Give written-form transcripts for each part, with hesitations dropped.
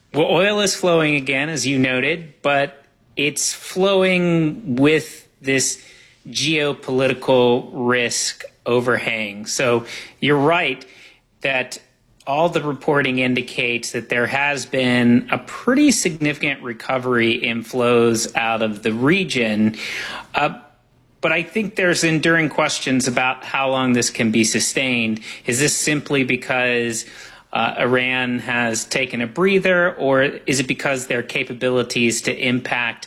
Well, oil is flowing again, as you noted, but it's flowing with this geopolitical risk overhang. So you're right that all the reporting indicates that there has been a pretty significant recovery in flows out of the region. But I think there's enduring questions about how long this can be sustained. Is this simply because Iran has taken a breather, or is it because their capabilities to impact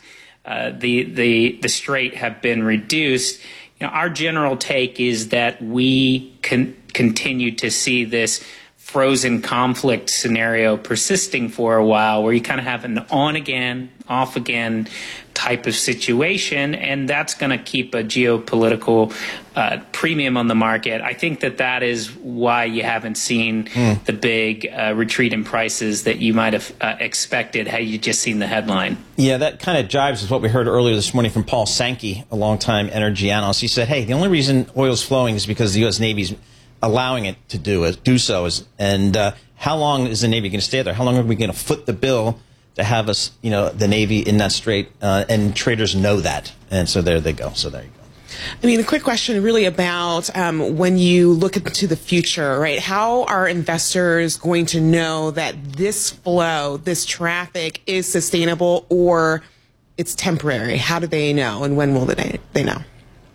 the strait have been reduced? Our general take is that we continue to see this frozen conflict scenario persisting for a while, where you kind of have an on again, off again type of situation, and that's going to keep a geopolitical premium on the market. I think that is why you haven't seen the big retreat in prices that you might have expected had you just seen the headline. Yeah, that kind of jives with what we heard earlier this morning from Paul Sankey, a longtime energy analyst. He said, hey, the only reason oil's flowing is because the U.S. Navy's allowing it to do so. And how long is the Navy going to stay there? How long are we going to foot the bill to have us, the Navy in that strait? And traders know that. And so there they go. So there you go. I mean, a quick question really about when you look into the future, right? How are investors going to know that this flow, this traffic is sustainable or it's temporary? How do they know, and when will they know?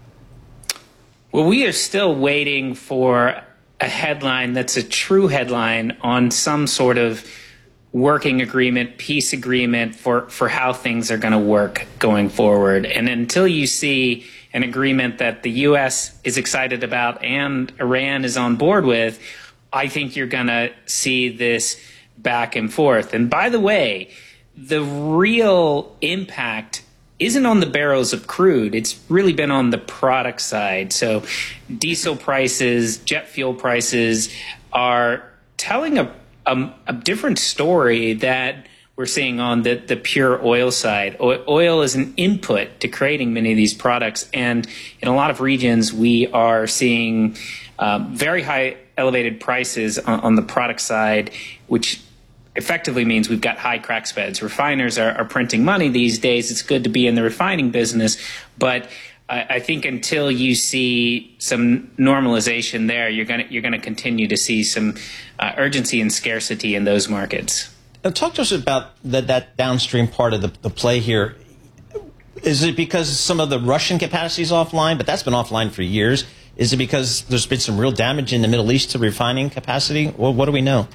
Well, we are still waiting for a headline that's a true headline on some sort of working agreement, peace agreement for how things are going to work going forward. And until you see an agreement that the U.S. is excited about and Iran is on board with, I think you're going to see this back and forth. And by the way, the real impact isn't on the barrels of crude. It's really been on the product side. So diesel prices, jet fuel prices are telling a different story that we're seeing on the pure oil side. Oil is an input to creating many of these products. And in a lot of regions, we are seeing very high elevated prices on the product side, which effectively means we've got high crack spreads. Refiners are printing money these days. It's good to be in the refining business, but I think until you see some normalization there, you're gonna continue to see some urgency and scarcity in those markets. Now, talk to us about that downstream part of the play here. Is it because some of the Russian capacity is offline, but that's been offline for years? Is it because there's been some real damage in the Middle East to refining capacity? Well, what do we know?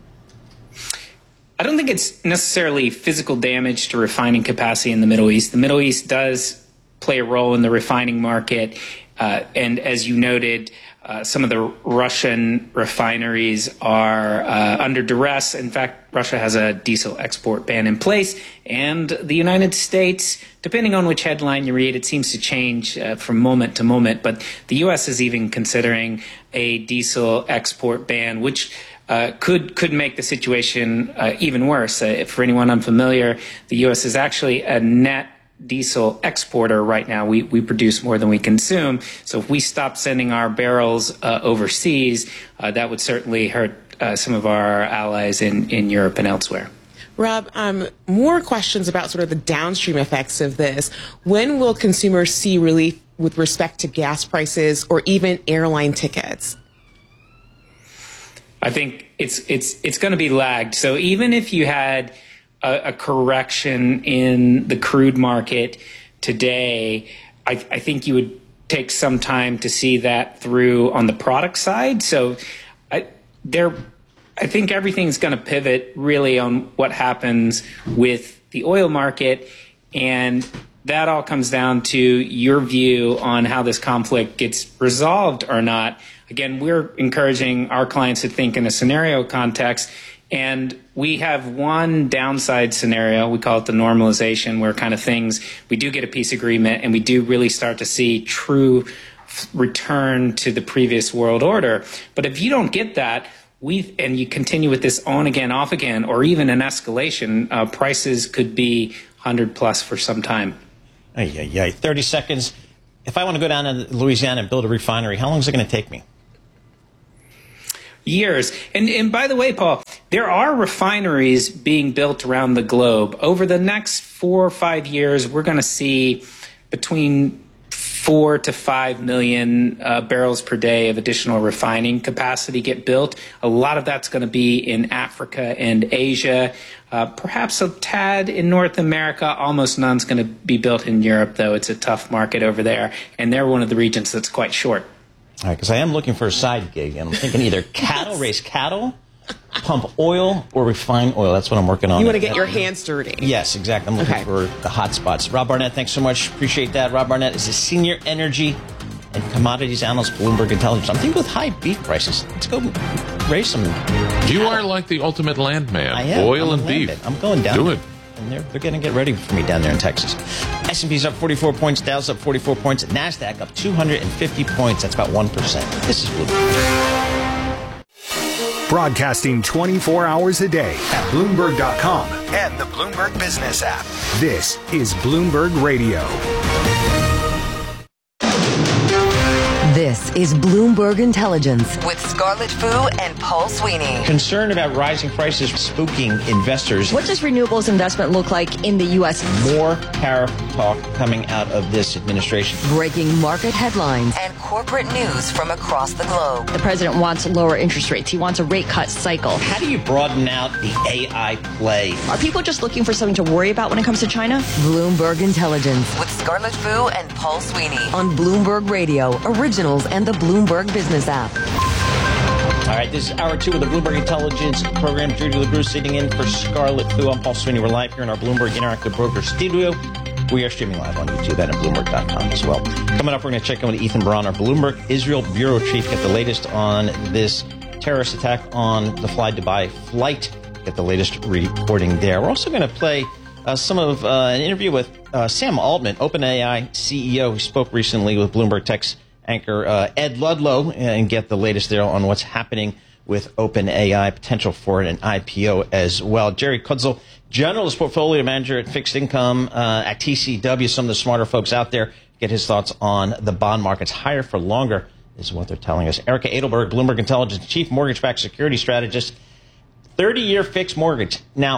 I don't think it's necessarily physical damage to refining capacity in the Middle East. The Middle East does play a role in the refining market. And as you noted, some of the Russian refineries are under duress. In fact, Russia has a diesel export ban in place. And the United States, depending on which headline you read, it seems to change from moment to moment. But the U.S. is even considering a diesel export ban, which could make the situation even worse. For anyone unfamiliar, the U.S. is actually a net diesel exporter right now. We produce more than we consume. So if we stop sending our barrels overseas, that would certainly hurt some of our allies in Europe and elsewhere. Rob, more questions about sort of the downstream effects of this. When will consumers see relief with respect to gas prices or even airline tickets? I think it's going to be lagged. So even if you had a correction in the crude market today, I think you would take some time to see that through on the product side. So I think everything's going to pivot really on what happens with the oil market, and that all comes down to your view on how this conflict gets resolved or not. Again, we're encouraging our clients to think in a scenario context, and we have one downside scenario. We call it the normalization, where kind of things, we do get a peace agreement and we do really start to see true return to the previous world order. But if you don't get that, and you continue with this on again, off again, or even an escalation, prices could be 100 plus for some time. 30 seconds. If I want to go down to Louisiana and build a refinery, how long is it going to take me? years. And by the way, Paul, there are refineries being built around the globe. Over the next 4 or 5 years, we're going to see between 4 to 5 million barrels per day of additional refining capacity get built. A lot of that's going to be in Africa and Asia, perhaps a tad in North America. Almost none's going to be built in Europe, though. It's a tough market over there, and they're one of the regions that's quite short. All right, because I am looking for a side gig, and I'm thinking either cattle, raise cattle, pump oil, or refine oil. That's what I'm working on. You want to get your hands dirty. Yes, exactly. I'm looking for the hot spots. Rob Barnett, thanks so much. Appreciate that. Rob Barnett is a senior energy and commodities analyst, Bloomberg Intelligence. I'm thinking with high beef prices, let's go raise some cattle. You are like the ultimate landman. I am. Oil and beef. I'm going down. Do there. it. And they're going to get ready for me down there in Texas. S&P's up 44 points, Dow's up 44 points, NASDAQ up 250 points. That's about 1%. This is Bloomberg. Broadcasting 24 hours a day at Bloomberg.com and the Bloomberg Business app. This is Bloomberg Radio. This is Bloomberg Intelligence with Scarlett Fu and Paul Sweeney. Concern about rising prices spooking investors. What does renewables investment look like in the U.S.? More tariff talk coming out of this administration. Breaking market headlines and corporate news from across the globe. The president wants lower interest rates. He wants a rate cut cycle. How do you broaden out the AI play? Are people just looking for something to worry about when it comes to China? Bloomberg Intelligence with Scarlett Fu and Paul Sweeney on Bloomberg Radio, Originals, and the Bloomberg Business app. All right, this is hour 2 of the Bloomberg Intelligence program. Judy LaBruce sitting in for Scarlett Fu. I'm Paul Sweeney. We're live here in our Bloomberg Interactive Broker studio. We are streaming live on YouTube and at Bloomberg.com as well. Coming up, we're going to check in with Ethan Braun, our Bloomberg Israel Bureau Chief, get the latest on this terrorist attack on the Fly Dubai flight, get the latest reporting there. We're also going to play some of an interview with Sam Altman, OpenAI CEO, who spoke recently with Bloomberg Tech's anchor Ed Ludlow, and get the latest there on what's happening with OpenAI, potential for an IPO as well. Jerry Kudzel, generalist portfolio manager at Fixed Income at TCW, some of the smarter folks out there, get his thoughts on the bond markets. Higher for longer is what they're telling us. Erica Edelberg, Bloomberg Intelligence chief mortgage-backed security strategist. 30-year fixed mortgage, now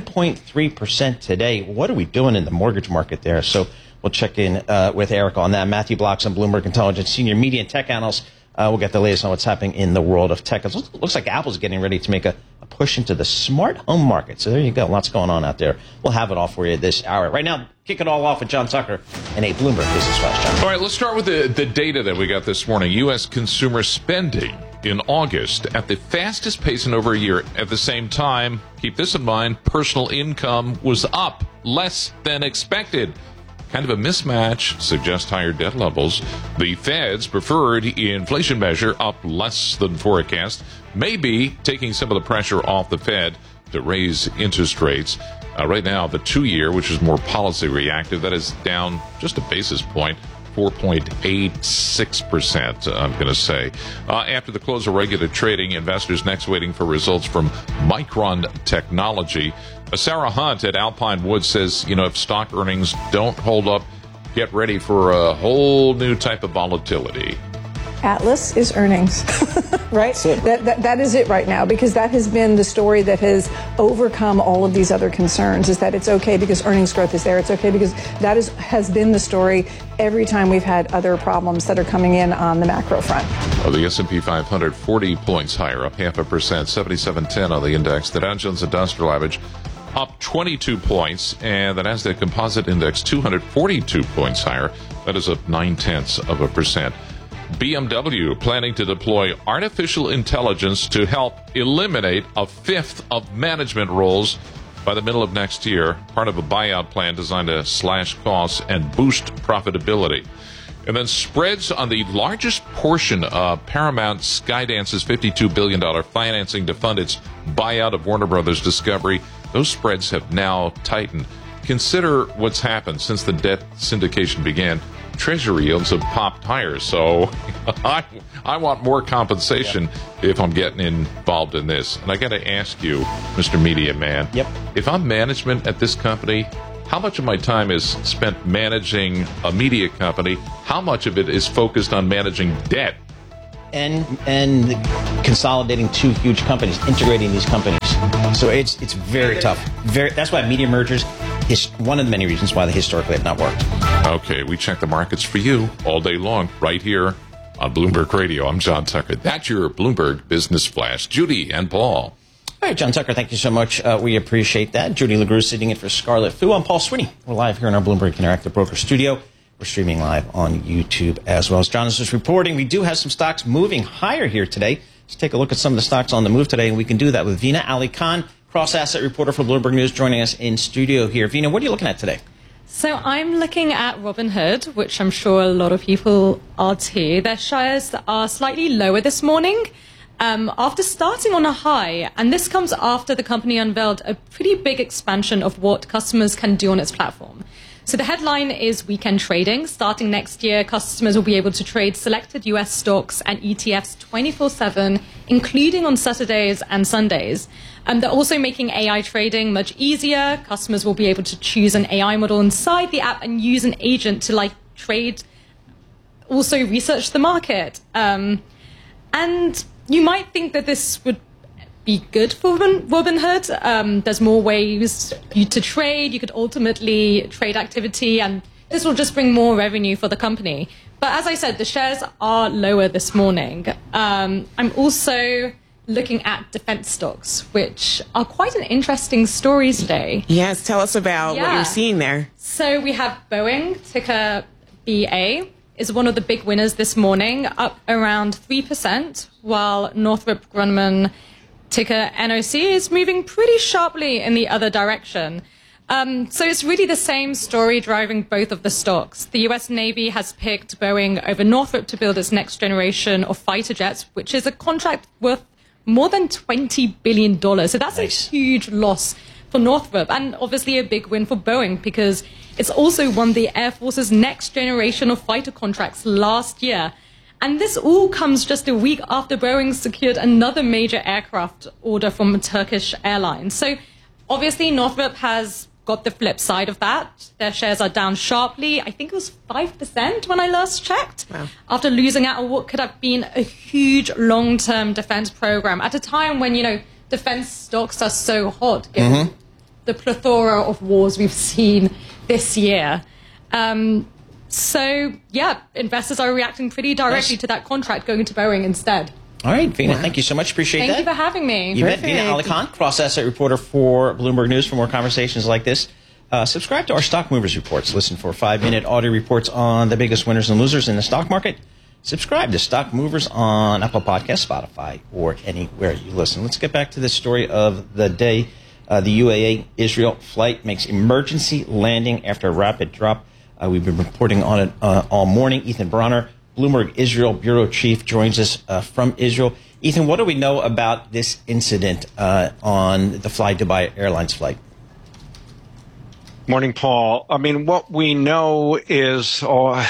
7.3% today. What are we doing in the mortgage market there? So we'll check in with Erica on that. Matthew Blocks on Bloomberg Intelligence, senior media and tech analyst. We'll get the latest on what's happening in the world of tech. It looks like Apple's getting ready to make a push into the smart home market. So there you go. Lots going on out there. We'll have it all for you this hour. Right now, kick it all off with John Tucker and a Bloomberg Business Flash. John. All right, let's start with the data that we got this morning. U.S. consumer spending in August at the fastest pace in over a year. At the same time, keep this in mind, personal income was up less than expected. Kind of a mismatch, suggests higher debt levels. The Fed's preferred inflation measure up less than forecast, maybe taking some of the pressure off the Fed to raise interest rates. Right now, the 2-year, which is more policy reactive, that is down just a basis point, 4.86%, I'm going to say. After the close of regular trading, investors next waiting for results from Micron Technology. Sarah Hunt at Alpine Woods says, if stock earnings don't hold up, get ready for a whole new type of volatility. Atlas is earnings, right? That is it right now, because that has been the story that has overcome all of these other concerns, is that it's okay because earnings growth is there. It's okay because that has been the story every time we've had other problems that are coming in on the macro front. The S&P 500, 40 points higher, up 0.5%, 7710 on the index. The Dow Jones Industrial Average up 22 points, and the Nasdaq Composite Index 242 points higher. That is up 0.9%. BMW planning to deploy artificial intelligence to help eliminate a fifth of management roles by the middle of next year, part of a buyout plan designed to slash costs and boost profitability. And then spreads on the largest portion of Paramount Skydance's $52 billion financing to fund its buyout of Warner Brothers Discovery. Those spreads have now tightened. Consider what's happened since the debt syndication began. Treasury yields have popped higher, so I want more compensation if I'm getting involved in this. And I got to ask you, Mr. Media Man, if I'm management at this company, how much of my time is spent managing a media company? How much of it is focused on managing debt? and consolidating two huge companies, integrating these companies. So it's very tough. That's why media mergers is one of the many reasons why they historically have not worked. Okay, we check the markets for you all day long, right here on Bloomberg Radio. I'm John Tucker. That's your Bloomberg Business Flash. Judy and Paul. All right, John Tucker, thank you so much. We appreciate that. Judy LaGrue sitting in for Scarlett Fu. I'm Paul Sweeney. We're live here in our Bloomberg Interactive Broker studio. We're streaming live on YouTube as well. As John is just reporting, we do have some stocks moving higher here today. Let's take a look at some of the stocks on the move today, and we can do that with Veena Ali Khan, cross-asset reporter for Bloomberg News, joining us in studio here. Veena, what are you looking at today? So I'm looking at Robinhood, which I'm sure a lot of people are too. Their shares are slightly lower this morning. After starting on a high, and this comes after the company unveiled a pretty big expansion of what customers can do on its platform. So the headline is weekend trading. Starting next year, customers will be able to trade selected US stocks and ETFs 24/7, including on Saturdays and Sundays. They're also making AI trading much easier. Customers will be able to choose an AI model inside the app and use an agent to trade, also research the market. And you might think that this would be good for Robinhood. There's more ways for you to trade. You could ultimately trade activity, and this will just bring more revenue for the company. But as I said, the shares are lower this morning. I'm also looking at defense stocks, which are quite an interesting story today. Yes, tell us about what you're seeing there. So we have Boeing, ticker BA, is one of the big winners this morning, up around 3%, while Northrop Grumman, ticker NOC, is moving pretty sharply in the other direction. So it's really the same story driving both of the stocks. The US Navy has picked Boeing over Northrop to build its next generation of fighter jets, which is a contract worth more than $20 billion. So that's a huge loss for Northrop, and obviously a big win for Boeing, because it's also won the Air Force's next generation of fighter contracts last year. And this all comes just a week after Boeing secured another major aircraft order from Turkish Airlines. So obviously Northrop has got the flip side of that. Their shares are down sharply. I think it was 5% when I last checked. Wow. After losing out on what could have been a huge long-term defense program at a time when, defense stocks are so hot, given the plethora of wars we've seen this year. So, investors are reacting pretty directly to that contract going to Boeing instead. All right, Veena, thank you so much. Appreciate that. Thank you for having me. You bet. Veena Ali Khan, cross-asset reporter for Bloomberg News. For more conversations like this, subscribe to our Stock Movers Reports. Listen for 5-minute audio reports on the biggest winners and losers in the stock market. Subscribe to Stock Movers on Apple Podcasts, Spotify, or anywhere you listen. Let's get back to the story of the day. The UAE Israel flight makes emergency landing after a rapid drop. We've been reporting on it all morning. Ethan Bronner, Bloomberg Israel Bureau Chief, joins us from Israel. Ethan, what do we know about this incident on the Fly Dubai Airlines flight? Morning, Paul. I mean, what we know is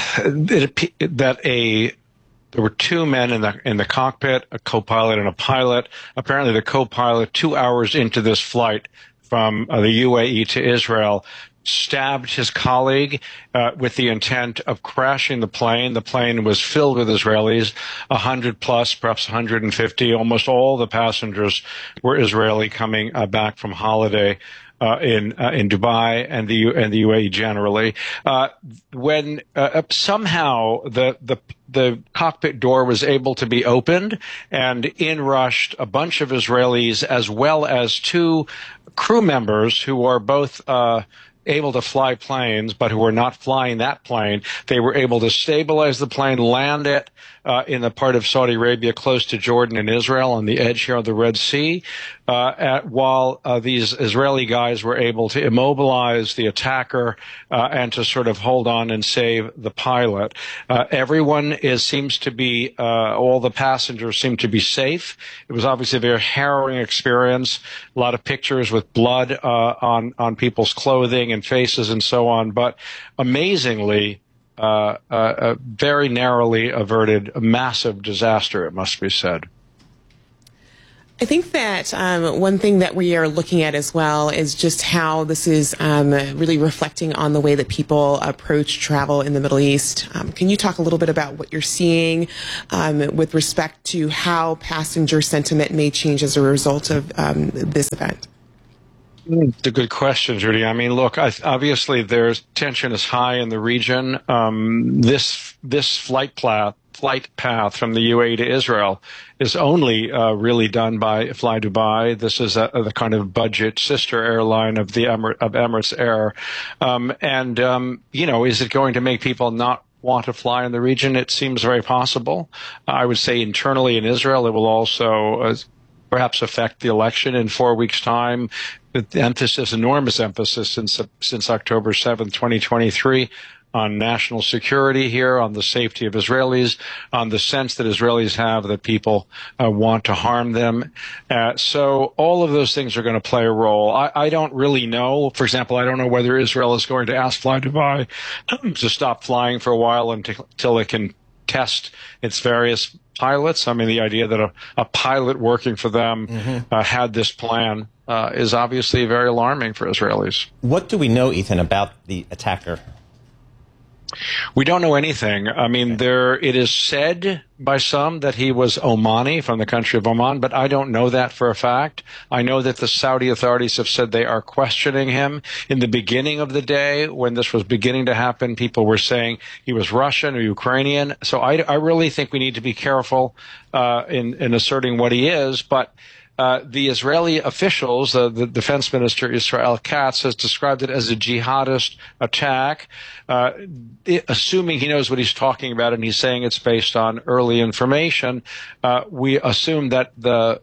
that there were two men in the cockpit, a co-pilot and a pilot. Apparently, the co-pilot, 2 hours into this flight from the UAE to Israel, stabbed his colleague with the intent of crashing the plane. The plane was filled with Israelis, 100 plus, perhaps 150. Almost all the passengers were Israeli coming back from holiday in Dubai and the UAE generally. When somehow the cockpit door was able to be opened, and in rushed a bunch of Israelis as well as two crew members who are both able to fly planes, but who were not flying that plane. They were able to stabilize the plane, land it in the part of Saudi Arabia close to Jordan and Israel on the edge here of the Red Sea, while these Israeli guys were able to immobilize the attacker and to sort of hold on and save the pilot. Everyone seems to be, all the passengers seem to be safe. It was obviously a very harrowing experience. A lot of pictures with blood on people's clothing and faces and so on, but amazingly, very narrowly averted a massive disaster, it must be said. I think that one thing that we are looking at as well is just how this is really reflecting on the way that people approach travel in the Middle East. Can you talk a little bit about what you're seeing with respect to how passenger sentiment may change as a result of this event? It's a good question, Judy. I mean, look, obviously there's tension is high in the region. This flight path from the UAE to Israel is only really done by Fly Dubai. This is the kind of budget sister airline of the Emirates Air. Is it going to make people not want to fly in the region? It seems very possible. I would say internally in Israel, it will also perhaps affect the election in 4 weeks' time. The enormous emphasis since October 7th, 2023, on national security here, on the safety of Israelis, on the sense that Israelis have that people want to harm them. So all of those things are going to play a role. I don't really know. For example, I don't know whether Israel is going to ask Fly Dubai to stop flying for a while until it can test its various pilots. I mean, the idea that a pilot working for them had this plan is obviously very alarming for Israelis. What do we know, Ethan, about the attacker? We don't know anything. I mean, it is said by some that he was Omani, from the country of Oman, but I don't know that for a fact. I know that the Saudi authorities have said they are questioning him. In the beginning of the day, when this was beginning to happen, people were saying he was Russian or Ukrainian. So I really think we need to be careful in asserting what he is, but the Israeli officials, the defense minister Israel Katz, has described it as a jihadist attack, assuming he knows what he's talking about, and he's saying it's based on early information. We assume that the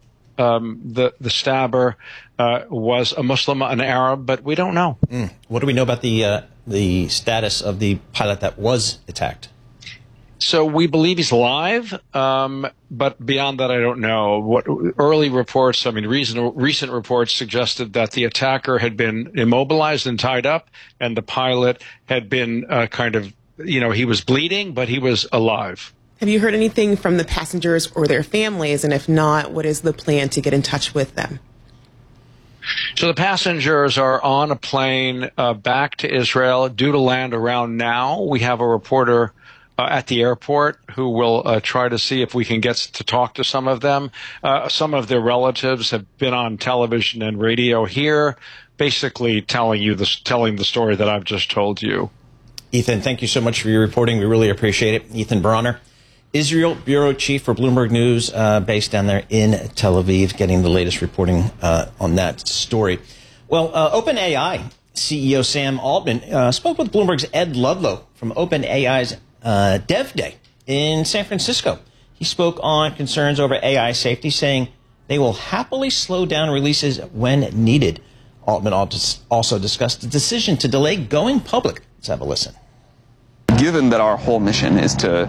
stabber was a Muslim, an Arab, but we don't know. What do we know about the status of the pilot that was attacked? So we believe he's alive, but beyond that, I don't know. What early reports, recent reports suggested that the attacker had been immobilized and tied up, and the pilot had been he was bleeding, but he was alive. Have you heard anything from the passengers or their families? And if not, what is the plan to get in touch with them? So the passengers are on a plane back to Israel, due to land around now. We have a reporter at the airport who will try to see if we can get to talk to some of them. Some of their relatives have been on television and radio here, basically telling the story that I've just told you. Ethan, thank you so much for your reporting. We really appreciate it. Ethan Bronner, Israel Bureau Chief for Bloomberg News, based down there in Tel Aviv, getting the latest reporting on that story. Well, OpenAI CEO Sam Altman spoke with Bloomberg's Ed Ludlow from OpenAI's Dev Day in San Francisco. He spoke on concerns over AI safety, saying they will happily slow down releases when needed. Altman also discussed the decision to delay going public. Let's have a listen. Given that our whole mission is to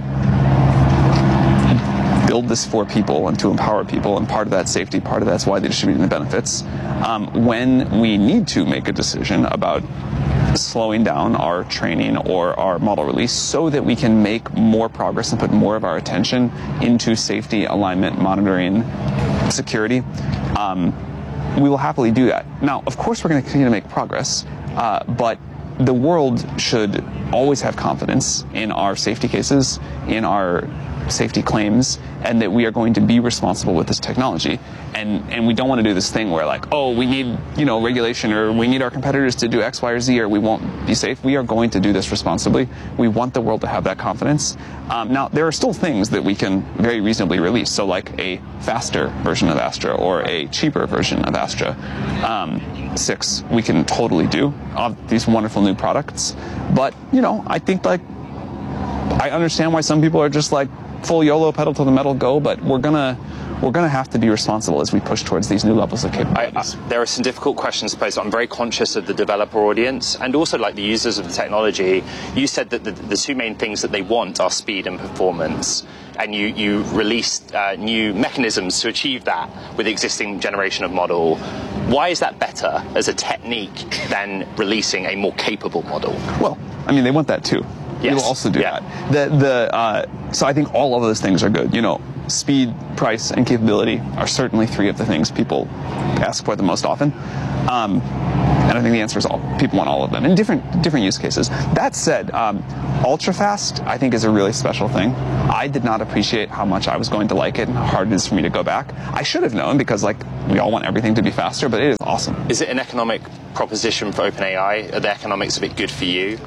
build this for people and to empower people, and part of that safety, part of that's widely distributing the benefits, when we need to make a decision about slowing down our training or our model release so that we can make more progress and put more of our attention into safety, alignment, monitoring, security, we will happily do that. Now, of course, we're going to continue to make progress, but the world should always have confidence in our safety cases, in our safety claims, and that we are going to be responsible with this technology. And we don't want to do this thing where, like, oh, we need, regulation, or we need our competitors to do X, Y, or Z, or we won't be safe. We are going to do this responsibly. We want the world to have that confidence. Now, there are still things that we can very reasonably release. So like a faster version of Astra or a cheaper version of Astra 6, we can totally do these wonderful new products. But, I think, I understand why some people are just like, full YOLO, pedal to the metal, go, but we're gonna have to be responsible as we push towards these new levels of capabilities. There are some difficult questions to pose. I'm very conscious of the developer audience and also the users of the technology. You said that the two main things that they want are speed and performance, and you released new mechanisms to achieve that with the existing generation of model. Why is that better as a technique than releasing a more capable model? Well, they want that too. Yes. We will also do that. So I think all of those things are good. speed, price, and capability are certainly three of the things people ask for the most often. And I think the answer is people want all of them in different use cases. That said, ultra fast I think is a really special thing. I did not appreciate how much I was going to like it and how hard it is for me to go back. I should have known because we all want everything to be faster, but it is awesome. Is it an economic proposition for OpenAI? Are the economics a bit good for you?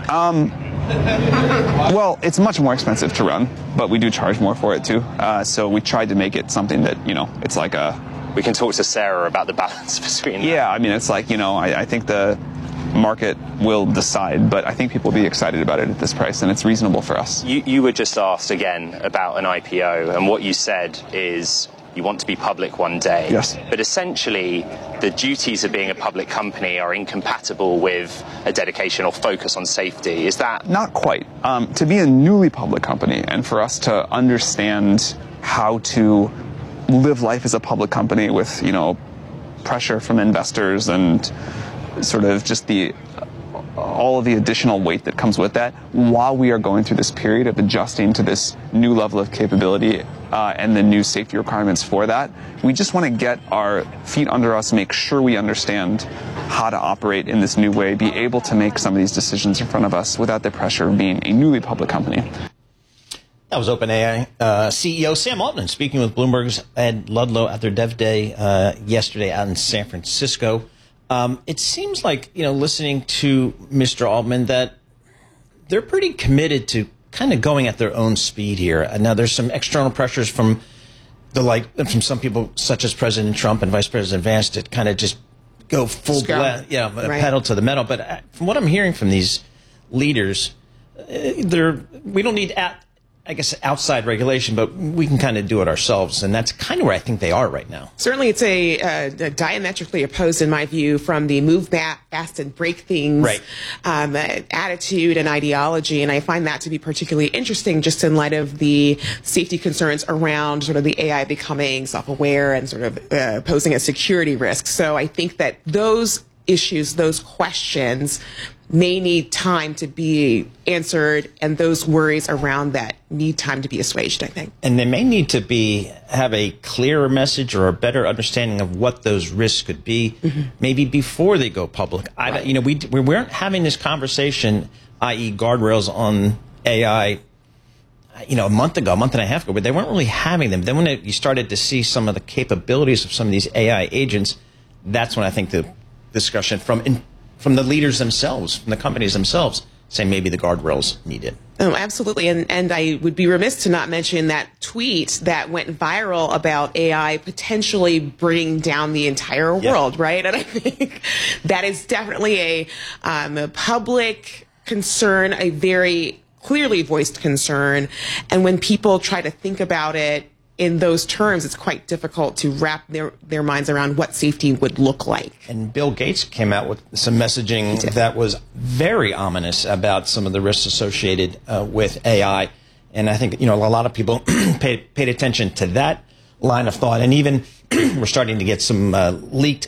Well, it's much more expensive to run, but we do charge more for it too. So we tried to make it something that, it's like a... We can talk to Sarah about the balance between that. Yeah, I mean, it's like, I think the market will decide, but I think people will be excited about it at this price, and it's reasonable for us. You were just asked again about an IPO, and what you said is you want to be public one day. Yes. But essentially, the duties of being a public company are incompatible with a dedication or focus on safety. Is that... Not quite. To be a newly public company and for us to understand how to live life as a public company with, pressure from investors and sort of just all of the additional weight that comes with that while we are going through this period of adjusting to this new level of capability and the new safety requirements for that. We just want to get our feet under us, make sure we understand how to operate in this new way, be able to make some of these decisions in front of us without the pressure of being a newly public company. That was OpenAI CEO Sam Altman speaking with Bloomberg's Ed Ludlow at their Dev Day yesterday out in San Francisco. It seems like, listening to Mr. Altman, that they're pretty committed to kind of going at their own speed here. Now, there's some external pressures from from some people, such as President Trump and Vice President Vance, to kind of just go full pedal to the metal. But from what I'm hearing from these leaders, we don't need outside regulation, but we can kind of do it ourselves. And that's kind of where I think they are right now. Certainly, it's a diametrically opposed, in my view, from the move fast and break things attitude and ideology. And I find that to be particularly interesting just in light of the safety concerns around sort of the AI becoming self-aware and sort of posing a security risk. So I think that those issues, those questions may need time to be answered, and those worries around that need time to be assuaged, I think. And they may need to have a clearer message or a better understanding of what those risks could be, maybe before they go public. We weren't having this conversation, i.e. guardrails on AI, a month and a half ago, but they weren't really having them. Then when you started to see some of the capabilities of some of these AI agents, that's when I think the discussion from the leaders themselves, from the companies themselves, say maybe the guardrails needed. Oh, absolutely. And I would be remiss to not mention that tweet that went viral about AI potentially bringing down the entire world, right? And I think that is definitely a public concern, a very clearly voiced concern. And when people try to think about it in those terms, it's quite difficult to wrap their minds around what safety would look like. And Bill Gates came out with some messaging that was very ominous about some of the risks associated with AI. And I think, a lot of people paid attention to that line of thought. And even we're starting to get some leaked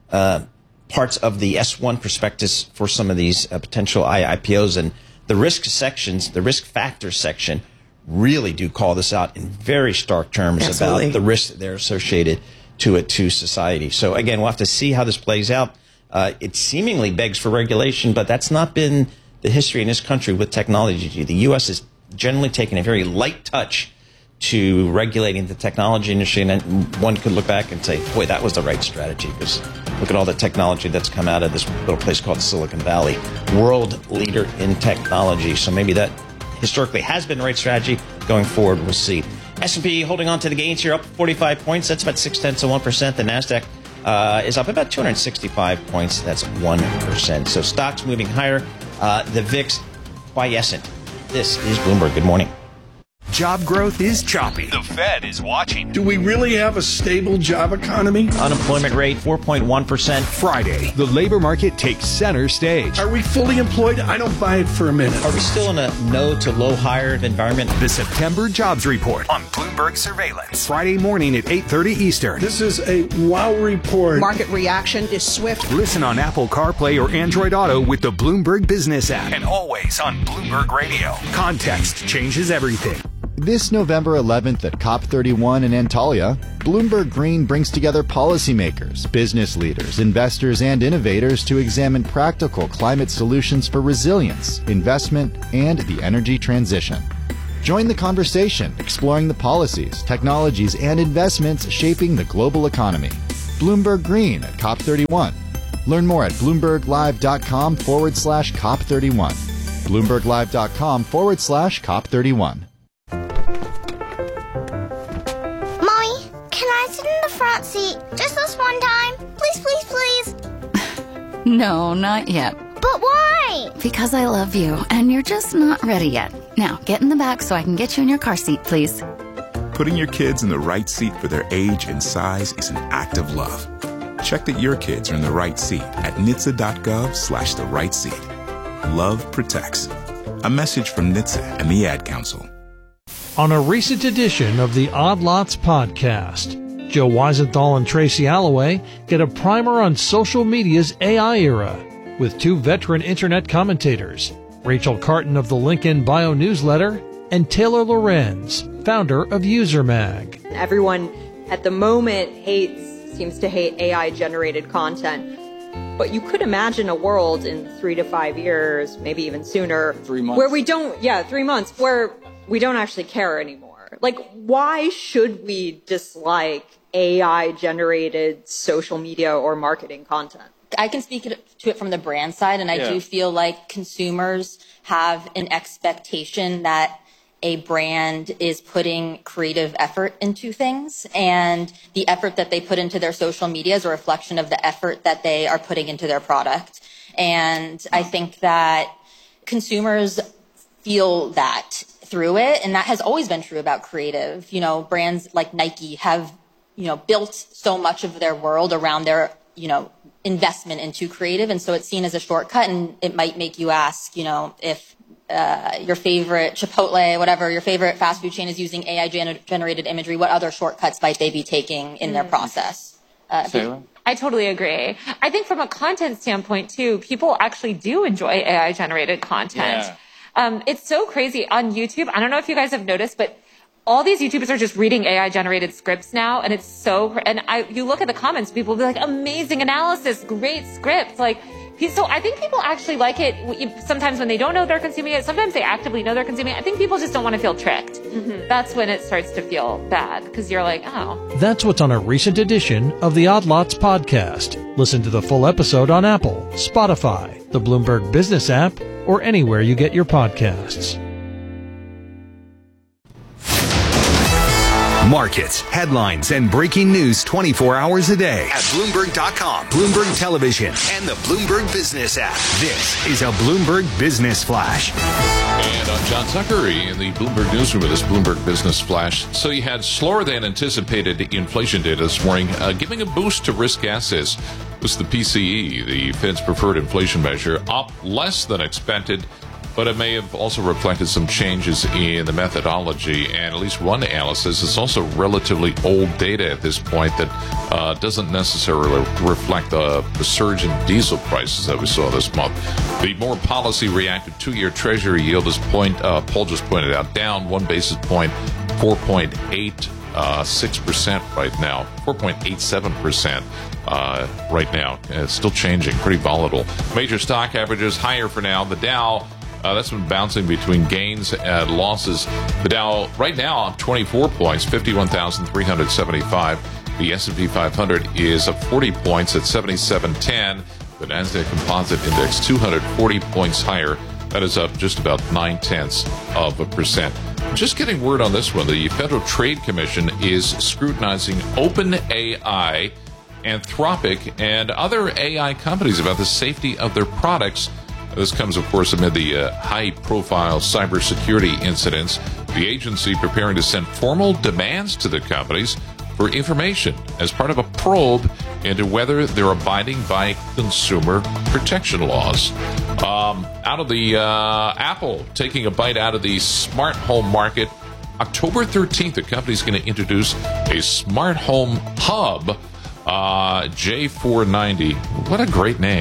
parts of the S1 prospectus for some of these potential IPOs. And the risk sections, the risk factor section, really do call this out in very stark terms about the risks that they're associated to society. So again, we'll have to see how this plays out. It seemingly begs for regulation, but that's not been the history in this country with technology. The U.S. has generally taken a very light touch to regulating the technology industry, and one could look back and say, boy, that was the right strategy, because look at all the technology that's come out of this little place called Silicon Valley, world leader in technology. So maybe that historically has been the right strategy. Going forward, we'll see. S&P holding on to the gains here, up 45 points. That's about 0.6%. The NASDAQ is up about 265 points. That's 1%. So stocks moving higher. The VIX quiescent. This is Bloomberg. Good morning. Job growth is choppy. The Fed is watching. Do we really have a stable job economy? Unemployment rate, 4.1%. Friday, the labor market takes center stage. Are we fully employed? I don't buy it for a minute. Are we still in a no to low hired environment? The September Jobs Report on Bloomberg Surveillance. Friday morning at 8:30 Eastern. This is a wow report. Market reaction is swift. Listen on Apple CarPlay or Android Auto with the Bloomberg Business app. And always on Bloomberg Radio. Context changes everything. This November 11th at COP31 in Antalya, Bloomberg Green brings together policymakers, business leaders, investors, and innovators to examine practical climate solutions for resilience, investment, and the energy transition. Join the conversation, exploring the policies, technologies, and investments shaping the global economy. Bloomberg Green at COP31. Learn more at BloombergLive.com/COP31. BloombergLive.com/COP31. Can I sit in the front seat just this one time? Please, please, please. No, not yet. But why? Because I love you, and you're just not ready yet. Now, get in the back so I can get you in your car seat, please. Putting your kids in the right seat for their age and size is an act of love. Check that your kids are in the right seat at NHTSA.gov/the right seat. Love protects. A message from NHTSA and the Ad Council. On a recent edition of the Odd Lots podcast, Joe Weisenthal and Tracy Alloway get a primer on social media's AI era with two veteran internet commentators, Rachel Carton of the LinkedIn Bio newsletter and Taylor Lorenz, founder of UserMag. Everyone at the moment seems to hate AI-generated content. But you could imagine a world in 3 to 5 years, maybe even sooner, 3 months. where we don't, 3 months, where we don't actually care anymore. Like, why should we dislike AI-generated social media or marketing content? I can speak to it from the brand side, and I do feel like consumers have an expectation that a brand is putting creative effort into things, and the effort that they put into their social media is a reflection of the effort that they are putting into their product. And I think that consumers feel that through it, and that has always been true about creative. You know, brands like Nike have, built so much of their world around their, investment into creative, and so it's seen as a shortcut, and it might make you ask, if your favorite Chipotle, whatever, your favorite fast food chain is using AI generated imagery, what other shortcuts might they be taking in their process? I totally agree. I think from a content standpoint too, people actually do enjoy AI generated content. It's so crazy on YouTube. I don't know if you guys have noticed, but all these YouTubers are just reading AI generated scripts now. And it's you look at the comments, people will be like, amazing analysis, great script. So I think people actually like it sometimes when they don't know they're consuming it. Sometimes they actively know they're consuming it. I think people just don't want to feel tricked. Mm-hmm. That's when it starts to feel bad because you're like, oh. That's what's on a recent edition of the Odd Lots podcast. Listen to the full episode on Apple, Spotify, the Bloomberg Business app, or anywhere you get your podcasts. Markets, headlines, and breaking news 24 hours a day at Bloomberg.com, Bloomberg Television, and the Bloomberg Business app. This is a Bloomberg Business Flash. And I'm John Tucker in the Bloomberg Newsroom with this Bloomberg Business Flash. So you had slower than anticipated inflation data this morning, giving a boost to risk assets. This is the PCE, the Fed's preferred inflation measure, up less than expected. But it may have also reflected some changes in the methodology, and at least one analyst says it's also relatively old data at this point that doesn't necessarily reflect the surge in diesel prices that we saw this month. The more policy-reactive 2-year Treasury yield, as Paul just pointed out, down 1 basis point, 4.86% right now, 4.87%. Right now. It's still changing, pretty volatile. Major stock averages higher for now. The Dow, that's been bouncing between gains and losses. The Dow right now up 24 points, 51,375. The S&P 500 is up 40 points at 7710. The Nasdaq Composite Index 240 points higher. That is up just about 0.9%. Just getting word on this one. The Federal Trade Commission is scrutinizing OpenAI, Anthropic, and other AI companies about the safety of their products. This comes, of course, amid the high-profile cybersecurity incidents. The agency preparing to send formal demands to the companies for information as part of a probe into whether they're abiding by consumer protection laws. Out of the Apple taking a bite out of the smart home market. October 13th, the company's going to introduce a smart home hub, J490. What a great name.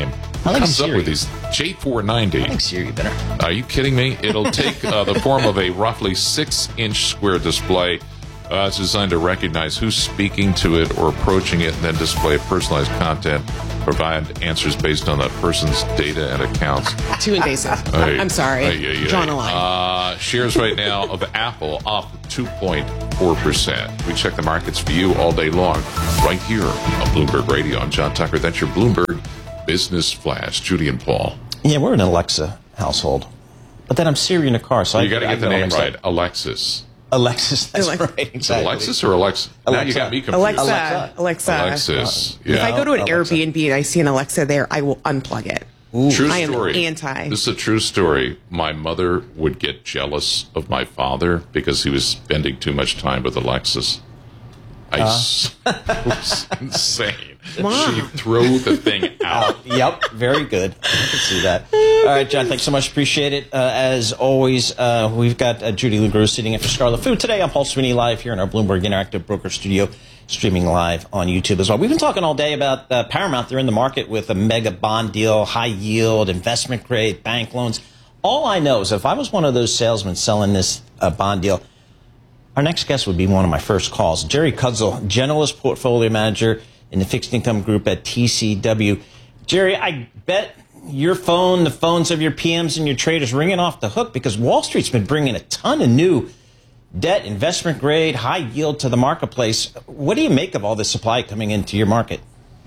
comes up with these J490. I think Siri better. Are you kidding me? It'll take the form of a roughly 6-inch square display. It's designed to recognize who's speaking to it or approaching it, and then display personalized content, provide answers based on that person's data and accounts. Too invasive. I'm sorry. Drawn a line. Shares right now of Apple up 2.4%. We check the markets for you all day long, right here on Bloomberg Radio. I'm John Tucker. That's your Bloomberg Business Flash. Judy and Paul. Yeah, we're an Alexa household. But then I'm Siri in a car, so you got to get the name right. Alexis. Alexis, that's right. Exactly. Alexis or Alexa? Now you got me confused. Alexa. Alexis. Yeah. If I go to an Airbnb and I see an Alexa there, I will unplug it. True story. I am anti. This is a true story. My mother would get jealous of my father because he was spending too much time with Alexis. It was insane. She'd throw the thing out. Yep, very good. I can see that. All right, John, thanks so much. Appreciate it. As always, we've got Judy LaGrue sitting in for Scarlet Fu. Today, I'm Paul Sweeney live here in our Bloomberg Interactive Broker Studio, streaming live on YouTube as well. We've been talking all day about Paramount. They're in the market with a mega bond deal, high yield, investment grade, bank loans. All I know is if I was one of those salesmen selling this bond deal, our next guest would be one of my first calls. Jerry Kudzel, Generalist Portfolio Manager in the Fixed Income Group at TCW. Jerry, I bet your phone, the phones of your PMs and your traders ringing off the hook because Wall Street's been bringing a ton of new debt, investment grade, high yield to the marketplace. What do you make of all this supply coming into your market?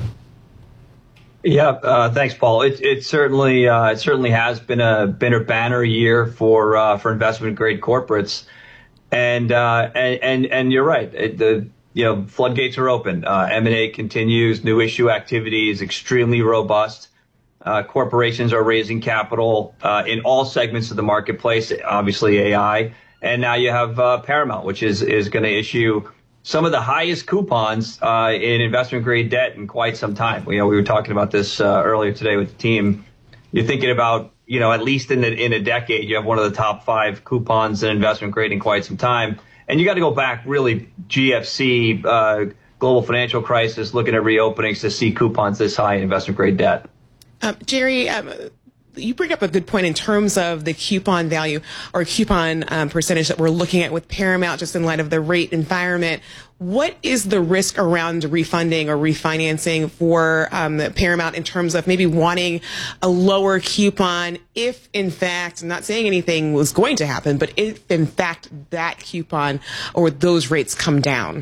Yeah, thanks, Paul. It certainly has been a banner year for investment grade corporates. And you're right. The floodgates are open. M&A continues. New issue activity is extremely robust. Corporations are raising capital in all segments of the marketplace. Obviously, AI, and now you have Paramount, which is going to issue some of the highest coupons in investment grade debt in quite some time. We were talking about this earlier today with the team. You're thinking about, at least in a decade, you have one of the top 5 coupons in investment grade in quite some time. And you got to go back really GFC, global financial crisis, looking at reopenings to see coupons this high in investment grade debt. Jerry, you bring up a good point in terms of the coupon value or coupon percentage that we're looking at with Paramount, just in light of the rate environment. What is the risk around refunding or refinancing for Paramount in terms of maybe wanting a lower coupon if, in fact, I'm not saying anything was going to happen, but if, in fact, that coupon or those rates come down?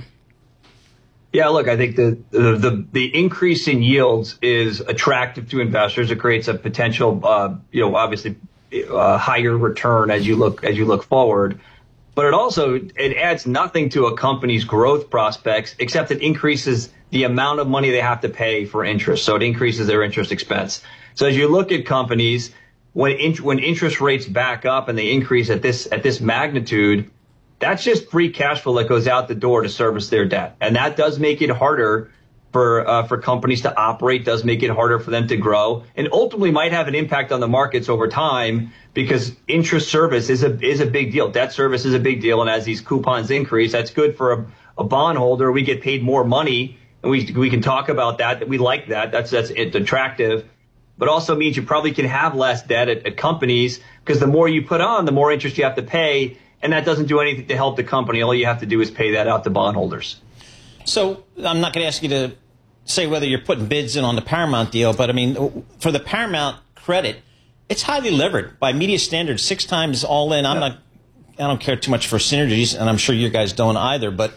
Yeah, look, I think the increase in yields is attractive to investors. It creates a potential, obviously higher return as you look forward. But it adds nothing to a company's growth prospects, except it increases the amount of money they have to pay for interest. So it increases their interest expense. So as you look at companies, when interest rates back up and they increase at this magnitude, that's just free cash flow that goes out the door to service their debt. And that does make it harder for companies to operate, does make it harder for them to grow, and ultimately might have an impact on the markets over time because interest service is a big deal. Debt service is a big deal. And as these coupons increase, that's good for a bondholder. We get paid more money, and we can talk about that. We like that. That's it's attractive. But also means you probably can have less debt at companies because the more you put on, the more interest you have to pay. And that doesn't do anything to help the company. All you have to do is pay that out to bondholders. So I'm not going to ask you to say whether you're putting bids in on the Paramount deal, but I mean, for the Paramount credit, it's highly levered by media standards, 6 times all in. I don't care too much for synergies, and I'm sure you guys don't either. But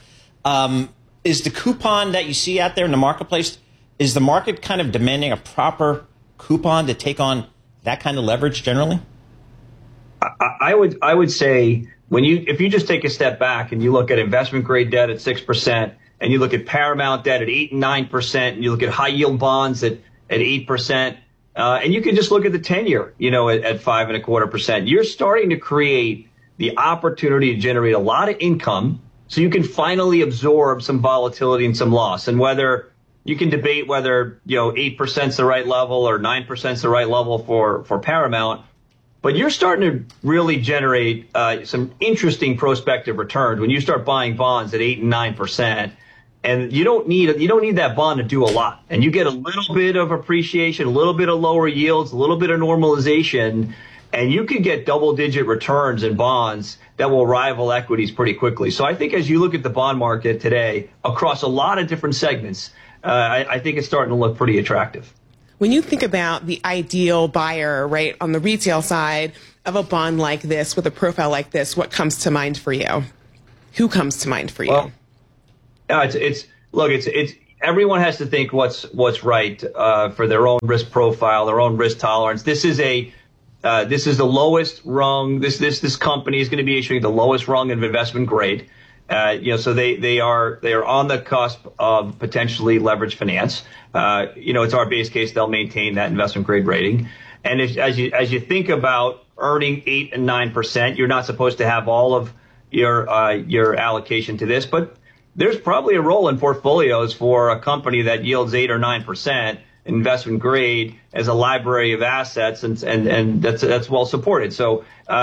is the coupon that you see out there in the marketplace, is the market kind of demanding a proper coupon to take on that kind of leverage generally? I would say if you just take a step back and you look at investment grade debt at 6%, and you look at Paramount debt at 8 and 9%, and you look at high yield bonds at 8%, and you can just look at the 10-year, at 5.25%. You're starting to create the opportunity to generate a lot of income, so you can finally absorb some volatility and some loss. And whether you can debate whether 8% is the right level or 9% is the right level for Paramount. But you're starting to really generate some interesting prospective returns when you start buying bonds at 8 and 9%. And you don't need that bond to do a lot. And you get a little bit of appreciation, a little bit of lower yields, a little bit of normalization, and you can get double-digit returns in bonds that will rival equities pretty quickly. So I think as you look at the bond market today across a lot of different segments, I think it's starting to look pretty attractive. When you think about the ideal buyer, right, on the retail side of a bond like this with a profile like this, what comes to mind for you? Who comes to mind for you? Well, it's everyone has to think what's right for their own risk profile, their own risk tolerance. This is the lowest rung. This company is going to be issuing the lowest rung of investment grade. So they are on the cusp of potentially leveraged finance. It's our base case they'll maintain that investment grade rating. And as you think about earning 8 and 9%, you're not supposed to have all of your allocation to this, but there's probably a role in portfolios for a company that yields 8 or 9% investment grade as a library of assets, and that's well supported. So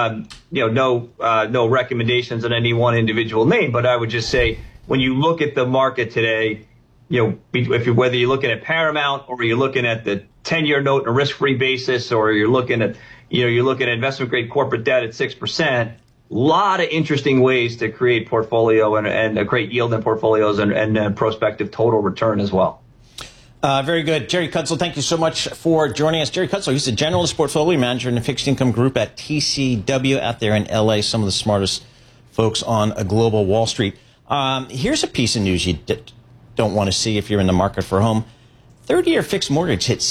no recommendations on any one individual name, but I would just say when you look at the market today, whether you're looking at Paramount or you're looking at the 10-year note on a risk-free basis, or you're looking at investment grade corporate debt at 6%. Lot of interesting ways to create portfolio and create yield in portfolios and prospective total return as well. Very good. Jerry Kudsel, thank you so much for joining us. Jerry Kudsel, he's a generalist portfolio manager in the fixed income group at TCW out there in LA, some of the smartest folks on a global Wall Street. Here's a piece of news you don't want to see if you're in the market for a home. 30-year fixed mortgage hit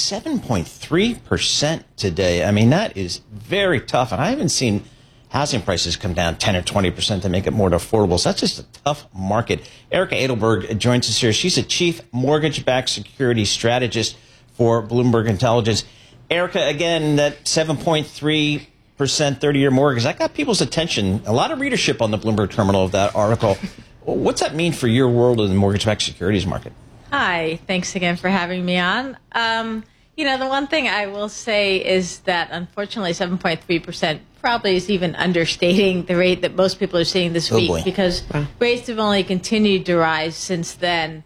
7.3% today. I mean, that is very tough, and I haven't seen housing prices come down 10 or 20% to make it more affordable. So that's just a tough market. Erica Edelberg joins us here. She's a chief mortgage-backed security strategist for Bloomberg Intelligence. Erica, again, that 7.3% 30-year mortgage, that got people's attention. A lot of readership on the Bloomberg terminal of that article. What's that mean for your world of the mortgage-backed securities market? Hi. Thanks again for having me on. The one thing I will say is that, unfortunately, 7.3% probably is even understating the rate that most people are seeing this week, because rates have only continued to rise since then.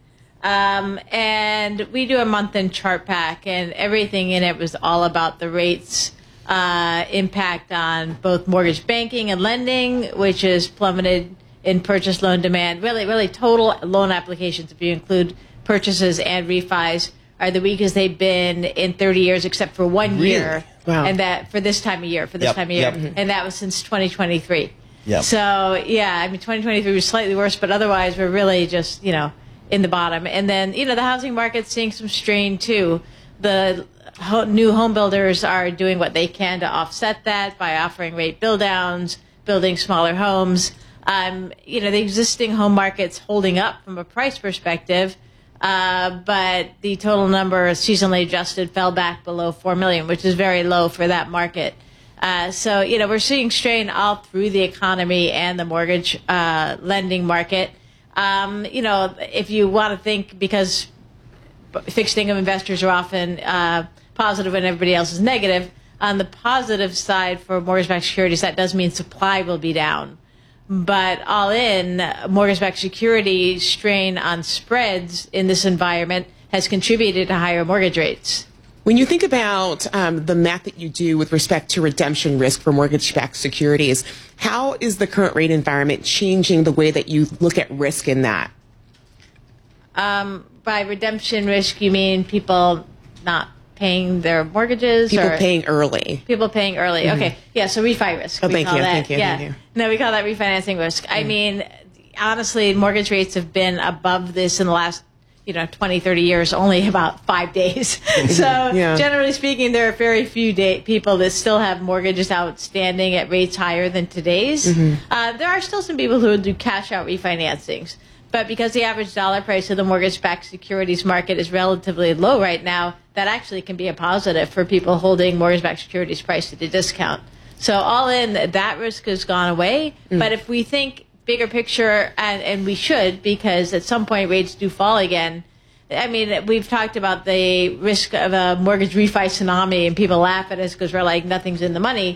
And we do a month-end chart pack, and everything in it was all about the rates impact on both mortgage banking and lending, which has plummeted in purchase loan demand. Really total loan applications, if you include purchases and refis, are the weakest they've been in 30 years, except for 1 year. Wow. And that for this time of year, and that was since 2023. Yep. So, 2023 was slightly worse, but otherwise we're really just, in the bottom. And then, the housing market's seeing some strain too. The new home builders are doing what they can to offset that by offering rate build downs, building smaller homes. The existing home market's holding up from a price perspective. But the total number seasonally adjusted fell back below 4 million, which is very low for that market. So we're seeing strain all through the economy and the mortgage lending market. If you want to think, because fixed income investors are often positive when everybody else is negative, on the positive side for mortgage-backed securities, that does mean supply will be down. But all in, mortgage-backed security strain on spreads in this environment has contributed to higher mortgage rates. When you think about the math that you do with respect to redemption risk for mortgage-backed securities, how is the current rate environment changing the way that you look at risk in that? By redemption risk, you mean people not paying their mortgages? People paying early. People paying early. Mm-hmm. Okay. Yeah, so refi risk. Oh, thank you. No, we call that refinancing risk. I mean, honestly, mortgage rates have been above this in the last 20, 30 years, only about 5 days. So generally speaking, there are very few people that still have mortgages outstanding at rates higher than today's. Mm-hmm. There are still some people who do cash out refinancings. But because the average dollar price of the mortgage-backed securities market is relatively low right now, that actually can be a positive for people holding mortgage-backed securities priced at a discount. So all in, that risk has gone away. Mm. But if we think bigger picture, and we should, because at some point rates do fall again. I mean, we've talked about the risk of a mortgage refi tsunami, and people laugh at us because we're like, nothing's in the money.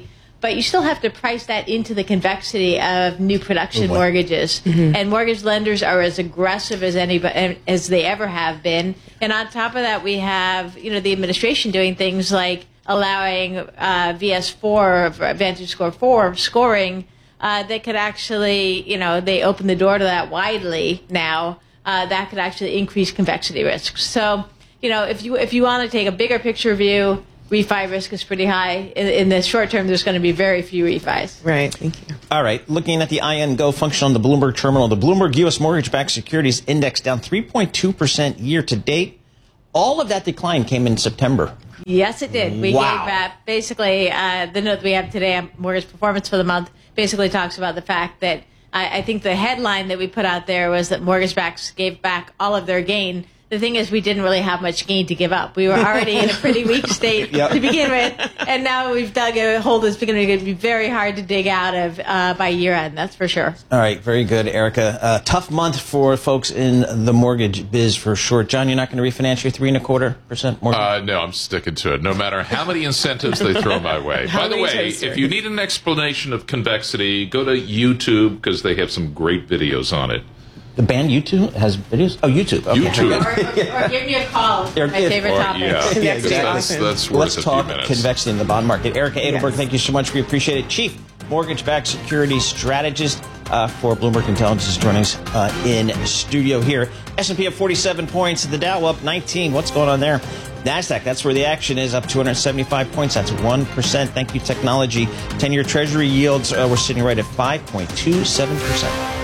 but you still have to price that into the convexity of new production mortgages. And mortgage lenders are as aggressive as anybody, as they ever have been. And on top of that, we have, the administration doing things like allowing VS4, Vantage Score 4 scoring, that could actually, they open the door to that widely now, that could actually increase convexity risks. So, if you want to take a bigger picture view, refi risk is pretty high. In the short term, there's going to be very few refis. Right. Thank you. All right. Looking at the INGO function on the Bloomberg terminal, the Bloomberg U.S. Mortgage-Backed Securities Index down 3.2% year to date. All of that decline came in September. Yes, it did. We gave basically the note that we have today on mortgage performance for the month basically talks about the fact that I think the headline that we put out there was that mortgage backs gave back all of their gain. The thing is, we didn't really have much gain to give up. We were already in a pretty weak state to begin with, and now we've dug a hole that's going to be very hard to dig out of by year end. That's for sure. All right, very good, Erica. Tough month for folks in the mortgage biz for sure. John, you're not going to refinance your 3.25% mortgage? No, I'm sticking to it. No matter how many incentives they throw my way. By the way, if you need an explanation of convexity, go to YouTube because they have some great videos on it. The band YouTube has videos? Oh, YouTube. Okay. YouTube. Or give me a call. My favorite topic. Yeah, exactly. That's worth Let's a talk few minutes. convexity in the bond market. Erica Edelberg, thank you so much. We appreciate it. Chief Mortgage-Backed Securities Strategist for Bloomberg Intelligence is joining us in studio here. S&P up 47 points. The Dow up 19. What's going on there? NASDAQ, that's where the action is, up 275 points. That's 1%. Thank you, technology. 10-year Treasury yields, we're sitting right at 5.27%.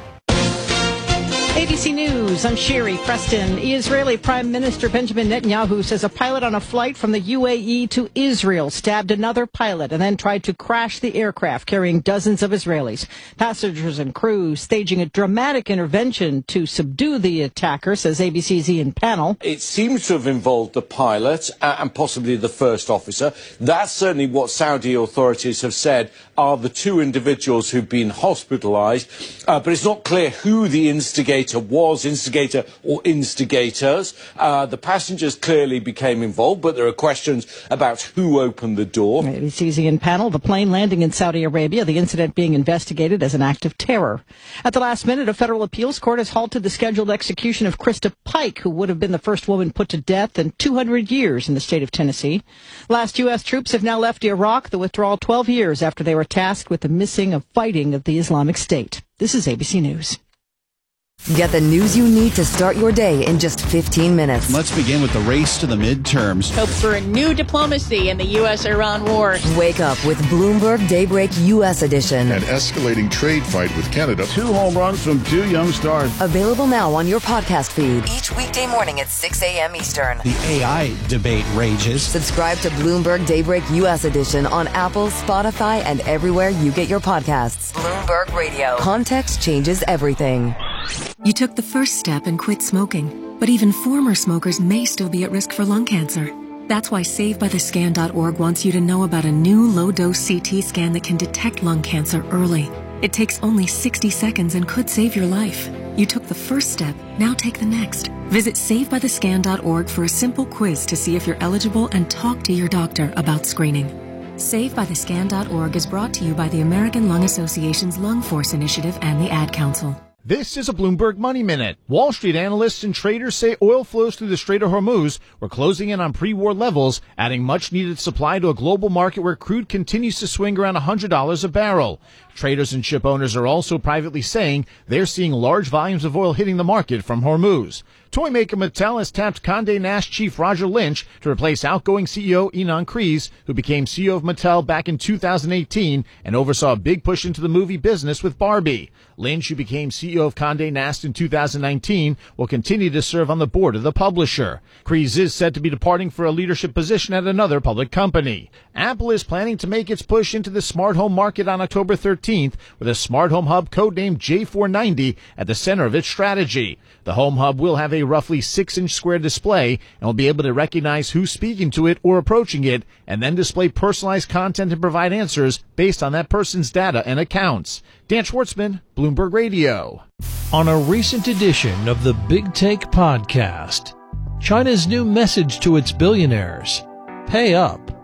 ABC News, I'm Sherry Preston. Israeli Prime Minister Benjamin Netanyahu says a pilot on a flight from the UAE to Israel stabbed another pilot and then tried to crash the aircraft carrying dozens of Israelis. Passengers and crew staging a dramatic intervention to subdue the attacker, says ABC's Ian Pannell. It seems to have involved the pilot and possibly the first officer. That's certainly what Saudi authorities have said are the two individuals who've been hospitalized. But it's not clear who the instigator or instigators. The passengers clearly became involved, but there are questions about who opened the door. ABC's Ian Pannell, the plane landing in Saudi Arabia, the incident being investigated as an act of terror. At the last minute, a federal appeals court has halted the scheduled execution of Krista Pike, who would have been the first woman put to death in 200 years in the state of Tennessee. Last U.S. troops have now left Iraq, the withdrawal 12 years after they were tasked with the missing of fighting of the Islamic State. This is ABC News. Get the news you need to start your day in just 15 minutes. Let's begin with the race to the midterms. Hope for a new diplomacy in the U.S.-Iran war. Wake up with Bloomberg Daybreak U.S. Edition. An escalating trade fight with Canada. 2 home runs from 2 young stars. Available now on your podcast feed. Each weekday morning at 6 a.m. Eastern. The AI debate rages. Subscribe to Bloomberg Daybreak U.S. Edition on Apple, Spotify, and everywhere you get your podcasts. Bloomberg Radio. Context changes everything. You took the first step and quit smoking, but even former smokers may still be at risk for lung cancer. That's why SaveByTheScan.org wants you to know about a new low-dose CT scan that can detect lung cancer early. It takes only 60 seconds and could save your life. You took the first step, now take the next. Visit SaveByTheScan.org for a simple quiz to see if you're eligible and talk to your doctor about screening. SaveByTheScan.org is brought to you by the American Lung Association's Lung Force Initiative and the Ad Council. This is a Bloomberg Money Minute. Wall Street analysts and traders say oil flows through the Strait of Hormuz were closing in on pre-war levels, adding much-needed supply to a global market where crude continues to swing around $100 a barrel. Traders and ship owners are also privately saying they're seeing large volumes of oil hitting the market from Hormuz. Toy maker Mattel has tapped Condé Nast chief Roger Lynch to replace outgoing CEO Ynon Kreiz, who became CEO of Mattel back in 2018 and oversaw a big push into the movie business with Barbie. Lynch, who became CEO of Condé Nast in 2019, will continue to serve on the board of the publisher. Kreiz is said to be departing for a leadership position at another public company. Apple is planning to make its push into the smart home market on October 13th with a smart home hub codenamed J490 at the center of its strategy. The home hub will have a roughly 6-inch square display and will be able to recognize who's speaking to it or approaching it and then display personalized content and provide answers based on that person's data and accounts. Dan Schwartzman, Bloomberg Radio. On a recent edition of the Big Take podcast, China's new message to its billionaires: pay up.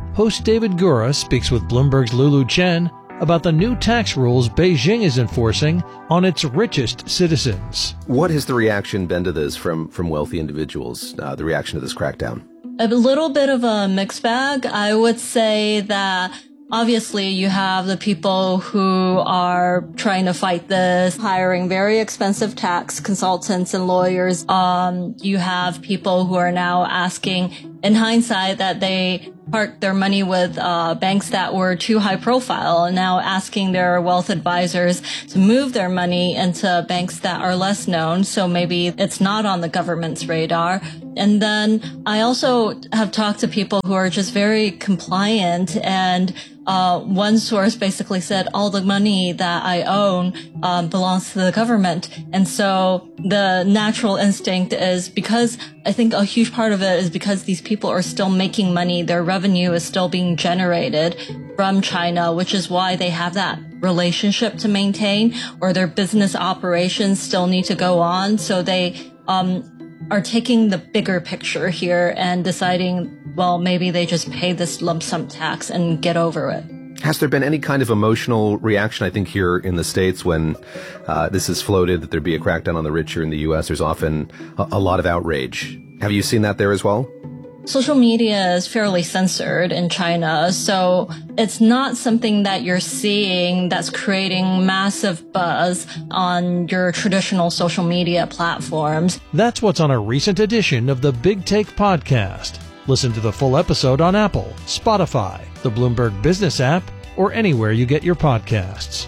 host David Gura speaks with Bloomberg's Lulu Chen about the new tax rules Beijing is enforcing on its richest citizens. What has the reaction been to this from wealthy individuals, the reaction to this crackdown? A little bit of a mixed bag. I would say that obviously you have the people who are trying to fight this, hiring very expensive tax consultants and lawyers. You have people who are now asking, in hindsight, that they parked their money with banks that were too high profile, and now asking their wealth advisors to move their money into banks that are less known, so maybe it's not on the government's radar. And then I also have talked to people who are just very compliant, and one source basically said all the money that I own belongs to the government. And so the natural instinct is, because I think a huge part of it is because these people are still making money, their revenue is still being generated from China, which is why they have that relationship to maintain, or their business operations still need to go on. So they are taking the bigger picture here and deciding, well, maybe they just pay this lump sum tax and get over it. Has there been any kind of emotional reaction? I think here in the States, when this is floated that there'd be a crackdown on the rich here in the U.S., there's often a lot of outrage. Have you seen that there as well? Social media is fairly censored in China, so it's not something that you're seeing that's creating massive buzz on your traditional social media platforms. That's what's on a recent edition of the Big Take podcast. Listen to the full episode on Apple, Spotify, the Bloomberg Business app, or anywhere you get your podcasts.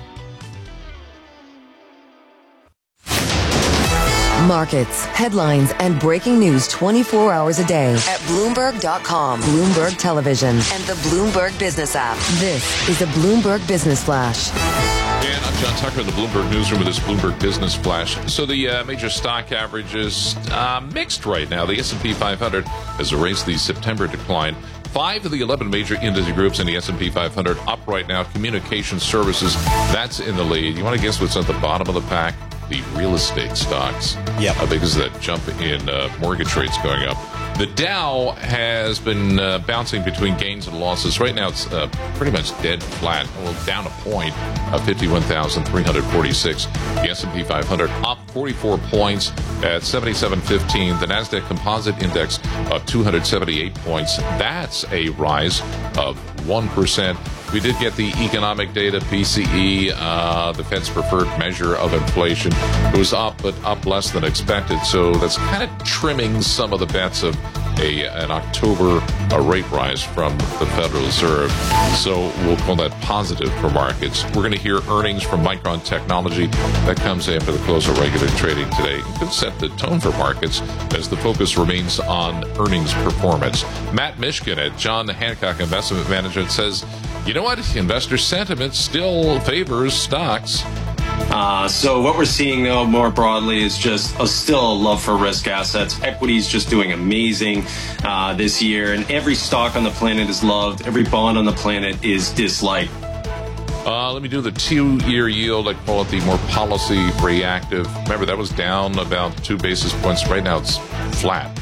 Markets, headlines, and breaking news 24 hours a day at Bloomberg.com, Bloomberg Television, and the Bloomberg Business app. This is a Bloomberg Business Flash. And I'm John Tucker in the Bloomberg Newsroom with this Bloomberg Business Flash. So the major stock averages mixed right now. The S&P 500 has erased the September decline. 5 of the 11 major industry groups in the S&P 500 up right now. Communication services, that's in the lead. You want to guess what's at the bottom of the pack? The real estate stocks. Yeah. Because of that jump in mortgage rates going up. The Dow has been bouncing between gains and losses. Right now it's pretty much dead flat. Well, down a point, 51,346. The S&P 500 up 44 points at 77.15. The NASDAQ Composite Index up 278 points. That's a rise of 1%. We did get the economic data, PCE, the Fed's preferred measure of inflation. It was up, but up less than expected. So that's kind of trimming some of the bets of an October rate rise from the Federal Reserve. So we'll call that positive for markets. We're going to hear earnings from Micron Technology. That comes after the close of regular trading today. It could set the tone for markets as the focus remains on earnings performance. Matt Mishkin at John Hancock Investment Management says, you know what? Investor sentiment still favors stocks. So what we're seeing, though, more broadly is just still a love for risk assets. Equity's just doing amazing this year, and every stock on the planet is loved. Every bond on the planet is disliked. Let me do the 2-year yield. I call it the more policy reactive. Remember, that was down about 2 basis points. Right now it's flat,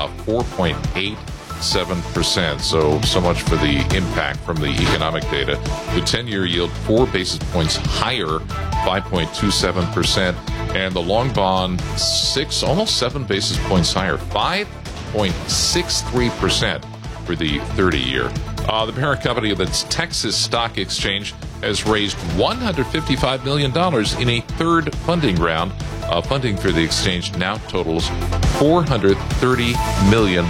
4.87%. So much for the impact from the economic data. The 10-year yield, 4 basis points higher, 5.27%. And the long bond, almost 7 basis points higher, 5.63% for the 30-year. The parent company of the Texas Stock Exchange has raised $155 million in a third funding round. Funding for the exchange now totals $430 million.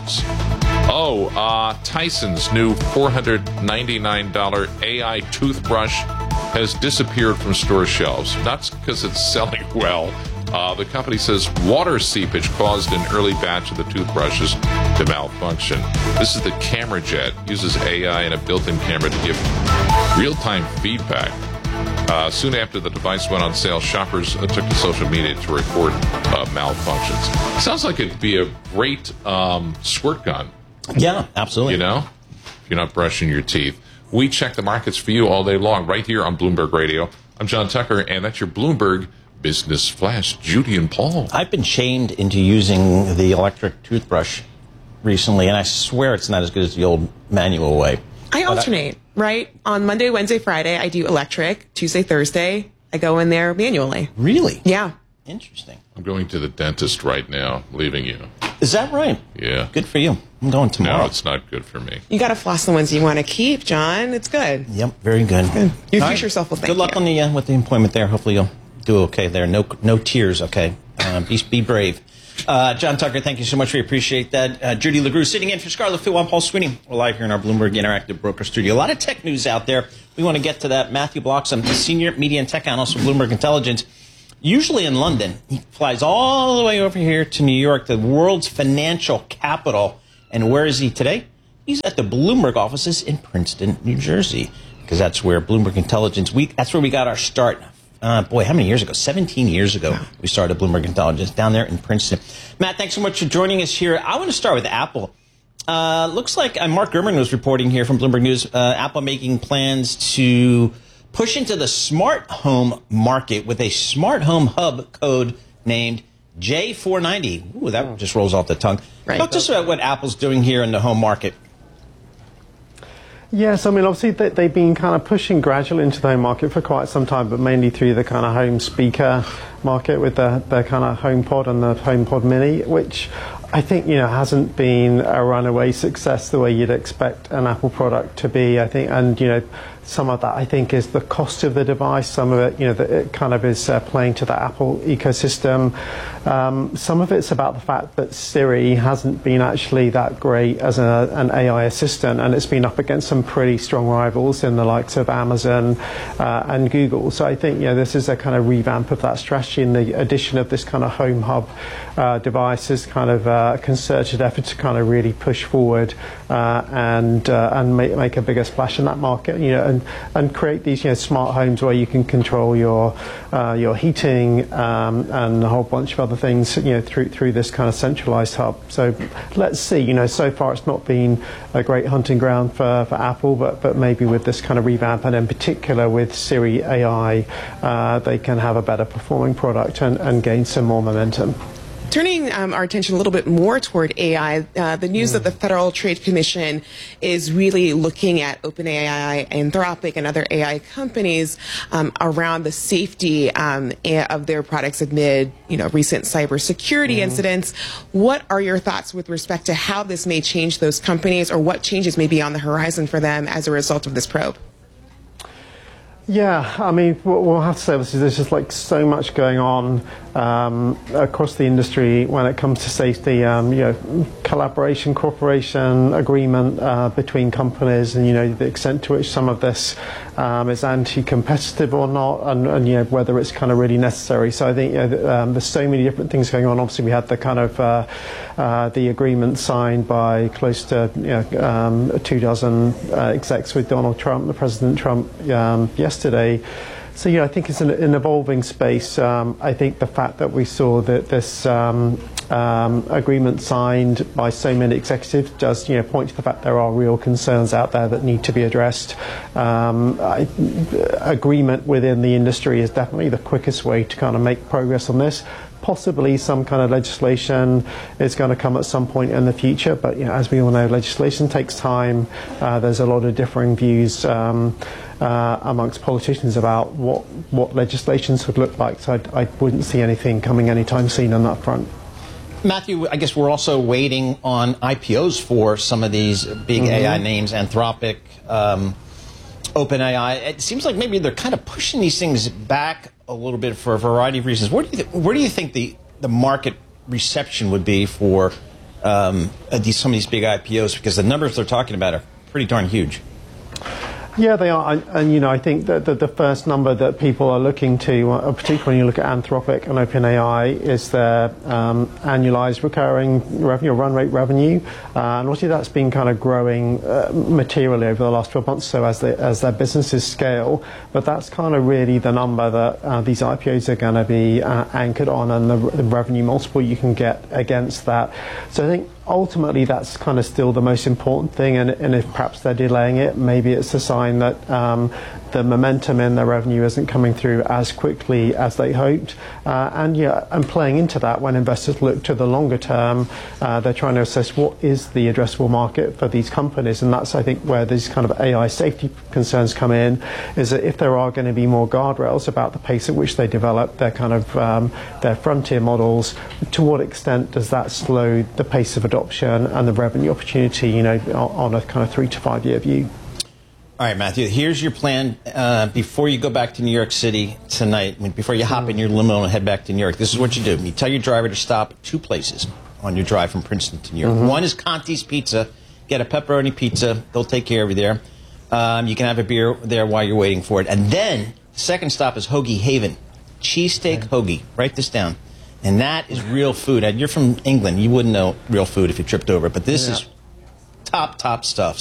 Tyson's new $499 AI toothbrush has disappeared from store shelves. Not because it's selling well. The company says water seepage caused an early batch of the toothbrushes to malfunction. This is the Camera Jet. Uses AI and a built-in camera to give real-time feedback. Soon after the device went on sale, shoppers took to social media to report malfunctions. Sounds like it'd be a great squirt gun. Yeah, absolutely. You know, if you're not brushing your teeth. We check the markets for you all day long right here on Bloomberg Radio. I'm John Tucker, and that's your Bloomberg Business Flash. Judy and Paul. I've been shamed into using the electric toothbrush recently, and I swear it's not as good as the old manual way. I alternate, right? On Monday, Wednesday, Friday, I do electric. Tuesday, Thursday, I go in there manually. Really? Yeah. Interesting. I'm going to the dentist right now, leaving you. Is that right? Yeah. Good for you. I'm going tomorrow. No, it's not good for me. You got to floss the ones you want to keep, John. It's good. Yep, very good. Your future self will thank you. Good luck on the with the appointment there. Hopefully you'll do okay there. No tears, okay? Be brave. John Tucker, thank you so much. We appreciate that. Judy LeGroux sitting in for Scarlett Fu. I'm Paul Sweeney. We're live here in our Bloomberg Interactive Broker Studio. A lot of tech news out there. We want to get to that. Matthew Bloxham, the senior media and tech analyst from Bloomberg Intelligence, usually in London. He flies all the way over here to New York, the world's financial capital. And where is he today? He's at the Bloomberg offices in Princeton, New Jersey, because that's where Bloomberg Intelligence Week, that's where we got our start. Boy, how many years ago? 17 years ago, we started Bloomberg Intelligence down there in Princeton. Matt, thanks so much for joining us here. I want to start with Apple. Looks like Mark Gurman was reporting here from Bloomberg News, Apple making plans to push into the smart home market with a smart home hub code named J490. Ooh, that just rolls off the tongue. Right. Talk to us about what Apple's doing here in the home market. Yes, I mean, obviously they've been kind of pushing gradually into the home market for quite some time, but mainly through the kind of home speaker market with the kind of HomePod and the HomePod Mini, which I think, hasn't been a runaway success the way you'd expect an Apple product to be, I think. And, some of that, I think, is the cost of the device. Some of it, that it kind of is playing to the Apple ecosystem. Some of it's about the fact that Siri hasn't been actually that great as an AI assistant, and it's been up against some pretty strong rivals in the likes of Amazon and Google. So I think, this is a kind of revamp of that strategy, and the addition of this kind of home hub device is kind of a concerted effort to kind of really push forward and make a bigger splash in that market, and create these smart homes where you can control your heating and a whole bunch of other things through this kind of centralized hub. So let's see. So far it's not been a great hunting ground for Apple, but maybe with this kind of revamp, and in particular with Siri AI, they can have a better performing product and gain some more momentum. Turning our attention a little bit more toward AI, the news that the Federal Trade Commission is really looking at OpenAI, Anthropic, and other AI companies around the safety of their products amid, recent cybersecurity incidents. What are your thoughts with respect to how this may change those companies, or what changes may be on the horizon for them as a result of this probe? Yeah, I mean, we'll have to say, obviously, there's just so much going on across the industry when it comes to safety. Collaboration, cooperation, agreement between companies, and the extent to which some of this is anti-competitive or not, and whether it's kind of really necessary. So I think there's so many different things going on. Obviously, we had the kind of the agreement signed by close to 24 execs with Donald Trump, President Trump, yesterday. So I think it's an evolving space. I think the fact that we saw that this agreement signed by so many executives does point to the fact there are real concerns out there that need to be addressed. Agreement within the industry is definitely the quickest way to kind of make progress on this. Possibly some kind of legislation is going to come at some point in the future, but as we all know, legislation takes time. There's a lot of differing views amongst politicians about what legislation should look like. So I wouldn't see anything coming anytime soon on that front. Matthew, I guess we're also waiting on IPOs for some of these big AI names, Anthropic, OpenAI. It seems like maybe they're kind of pushing these things back a little bit for a variety of reasons. Where do you think the market reception would be for some of these big IPOs? Because the numbers they're talking about are pretty darn huge. Yeah, they are, and I think that the first number that people are looking to, particularly when you look at Anthropic and OpenAI, is their annualized recurring revenue, or run rate revenue, and obviously that's been kind of growing materially over the last 12 months. So as their businesses scale, but that's kind of really the number that these IPOs are going to be anchored on, and the revenue multiple you can get against that. So I think ultimately that's kind of still the most important thing, and if perhaps they're delaying it, maybe it's a sign that the momentum in their revenue isn't coming through as quickly as they hoped. And playing into that, when investors look to the longer term, they're trying to assess what is the addressable market for these companies, and that's, I think, where these kind of AI safety concerns come in, is that if there are going to be more guardrails about the pace at which they develop their kind of their frontier models, to what extent does that slow the pace of adoption and the revenue opportunity, on a kind of 3 to 5 year view? All right, Matthew, here's your plan before you go back to New York City tonight, before you hop in your limo and head back to New York. This is what you do. You tell your driver to stop at 2 places on your drive from Princeton to New York. One is Conti's Pizza. Get a pepperoni pizza. They'll take care of you there. You can have a beer there while you're waiting for it. And then the second stop is Hoagie Haven. Cheesesteak hoagie. Write this down. And that is real food. And you're from England. You wouldn't know real food if you tripped over it. But this is top stuff.